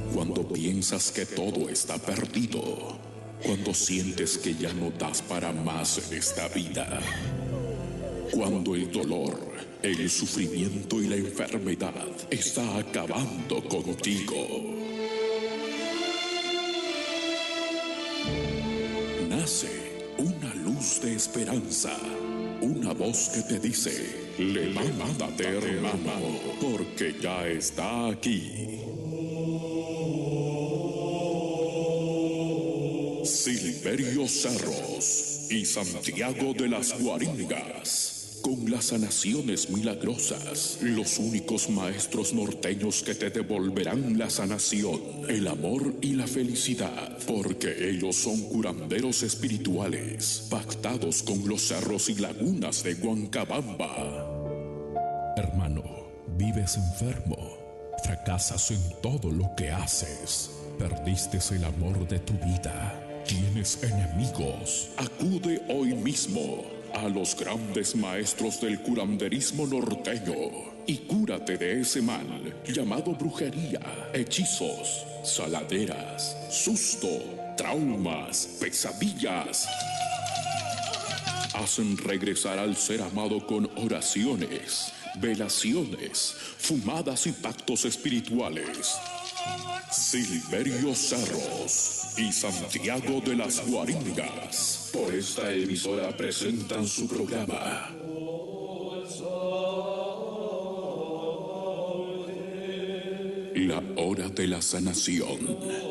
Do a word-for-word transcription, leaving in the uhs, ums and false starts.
Cuando piensas que todo está perdido, cuando sientes que ya no das para más en esta vida, cuando el dolor, el sufrimiento y la enfermedad está acabando contigo. Nace una luz de esperanza, una voz que te dice: levántate, hermano, porque ya está aquí. Silverio Cerros y Santiago de las Guaringas, con las sanaciones milagrosas, los únicos maestros norteños que te devolverán la sanación, el amor y la felicidad, porque ellos son curanderos espirituales, pactados con los cerros y lagunas de Huancabamba. Hermano, vives enfermo, fracasas en todo lo que haces, perdiste el amor de tu vida, tienes enemigos. Acude hoy mismo a los grandes maestros del curanderismo norteño y cúrate de ese mal llamado brujería, hechizos, saladeras, susto, traumas, pesadillas. Hacen regresar al ser amado con oraciones, velaciones, fumadas y pactos espirituales. Silverio Cerros y Santiago de las Guaringas, por esta emisora, presentan su programa La Hora de la Sanación.